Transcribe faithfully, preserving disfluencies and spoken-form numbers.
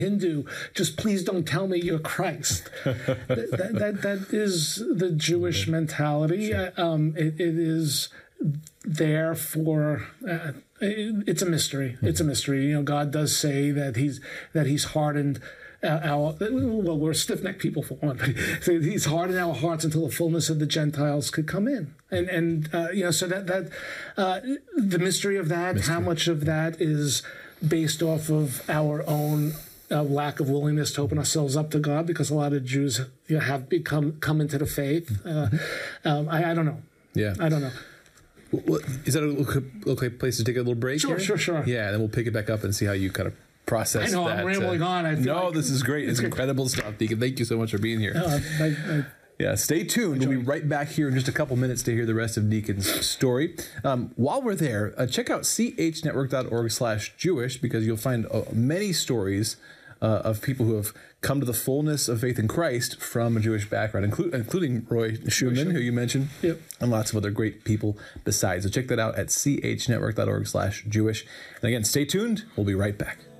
Hindu, just please don't tell me you're Christ. that, that, that, that is the Jewish mentality. Sure. Um, it, it is there for, uh, it, it's a mystery. Mm-hmm. It's a mystery. You know, God does say that he's, that he's hardened Uh, our, well, we're stiff-necked people for one, but so he's hardened our hearts until the fullness of the Gentiles could come in, and and uh, you know, so that that uh, the mystery of that, mystery. How much of that is based off of our own uh, lack of willingness to open ourselves up to God, because a lot of Jews, you know, have become come into the faith. Uh, um, I, I don't know. Yeah, I don't know. Well, is that a okay place to take a little break? Sure, here? sure, sure. Yeah, and then we'll pick it back up and see how you kind of process I know, that. I'm rambling uh, on. I no, like this is great. It's, it's incredible stuff, Deacon. Thank you so much for being here. Uh, I, I, yeah, stay tuned. We'll be right back here in just a couple minutes to hear the rest of Deacon's story. Um, while we're there, uh, check out c h network dot org slash Jewish, because you'll find uh, many stories uh, of people who have come to the fullness of faith in Christ from a Jewish background, inclu- including Roy Schumann, who you mentioned, yep. and lots of other great people besides. So check that out at c h network dot org slash Jewish. And again, stay tuned. We'll be right back.